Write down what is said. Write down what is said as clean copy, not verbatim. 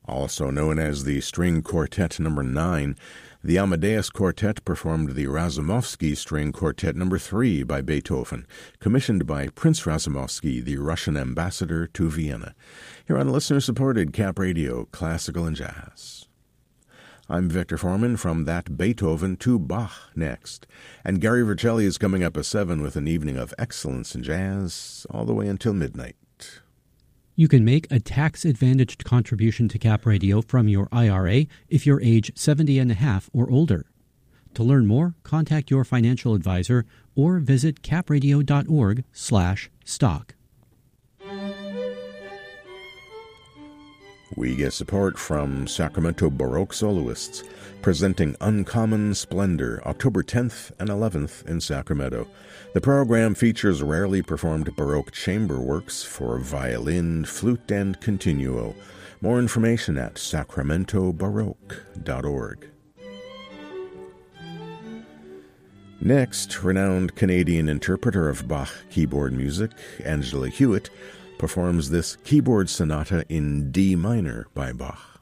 Also known as the String Quartet No. 9, the Amadeus Quartet performed the Razumovsky String Quartet No. 3 by Beethoven, commissioned by Prince Razumovsky, the Russian ambassador to Vienna. Here on listener-supported Cap Radio, Classical and Jazz. I'm Victor Foreman from That Beethoven to Bach next. And Gary Vercelli is coming up at 7 with an evening of excellence in jazz all the way until midnight. You can make a tax-advantaged contribution to Cap Radio from your IRA if you're age 70 and a half or older. To learn more, contact your financial advisor or visit capradio.org/stock. We get support from Sacramento Baroque soloists presenting Uncommon Splendor, October 10th and 11th in Sacramento. The program features rarely performed Baroque chamber works for violin, flute, and continuo. More information at sacramentobaroque.org. Next, renowned Canadian interpreter of Bach keyboard music, Angela Hewitt, performs this keyboard sonata in D minor by Bach.